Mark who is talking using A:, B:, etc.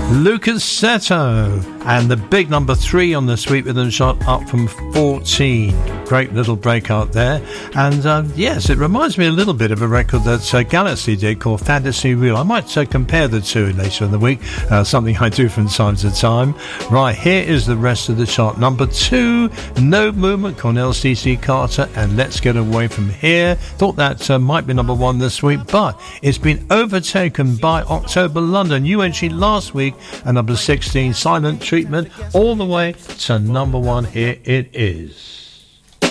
A: Lucas Seto and the big number 3 on the Sweet Rhythm chart, up from 14. Great little breakout there. And yes, it reminds me a little bit of a record that Galaxy did called Fantasy Real. I might compare the two later in the week, something I do from time to time. Right, here is the rest of the chart. Number 2, No Movement, Cornell C.C. Carter, and Let's Get Away From Here. Thought that might be number 1 this week, but it's been overtaken by October London, UNG last week, and number 16, Silent Treatment, all the way to number 1. Here it is.